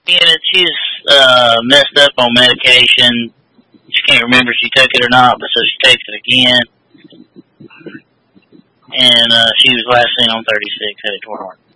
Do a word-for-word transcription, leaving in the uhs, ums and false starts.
Yeah, she's uh, messed up on medication. She can't remember if she took it or not, but so she takes it again. And uh, she was last seen on thirty-six headed toward Hartford.